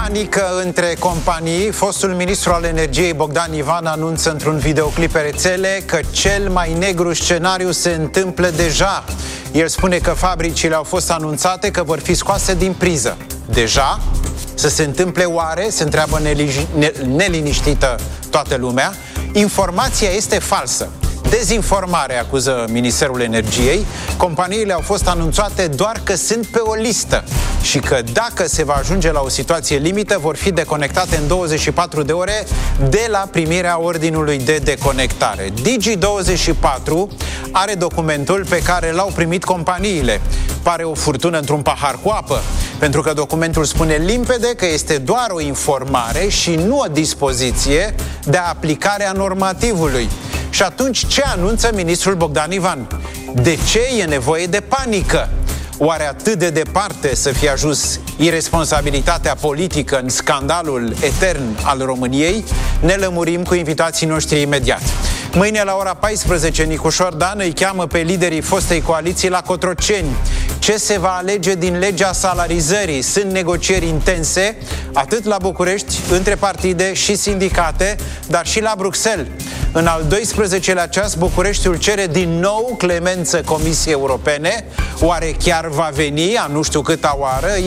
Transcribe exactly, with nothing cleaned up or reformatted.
Panică între companii. Fostul ministru al energiei Bogdan Ivan anunță într-un videoclip pe rețele că cel mai negru scenariu se întâmplă deja. El spune că fabricile au fost anunțate că vor fi scoase din priză. Deja? Să se întâmple oare? Se întreabă neliniștită toată lumea. Informația este falsă. Dezinformare, acuză Ministerul Energiei. Companiile au fost anunțate doar că sunt pe o listă și că dacă se va ajunge la o situație limită, vor fi deconectate în douăzeci și patru de ore de la primirea ordinului de deconectare. Digi douăzeci și patru are documentul pe care l-au primit companiile. Pare o furtună într-un pahar cu apă, pentru că documentul spune limpede că este doar o informare și nu o dispoziție de aplicare a normativului. Și atunci ce anunță ministrul Bogdan Ivan? De ce e nevoie de panică? Oare atât de departe să fie ajuns iresponsabilitatea politică în scandalul etern al României? Ne lămurim cu invitații noștri imediat. Mâine la ora paisprezece, Nicușor Dan îi cheamă pe liderii fostei coaliții la Cotroceni. Ce se va alege din legea salarizării? Sunt negocieri intense, atât la București, între partide și sindicate, dar și la Bruxelles. În al doisprezecelea ceas, Bucureștiul cere din nou clemență Comisiei Europene. Oare chiar va veni, a nu știu câta oară?